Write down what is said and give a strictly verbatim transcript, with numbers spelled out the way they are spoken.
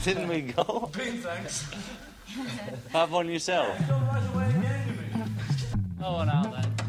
Didn't we go? Big thanks. Have one yourself. Oh, now then.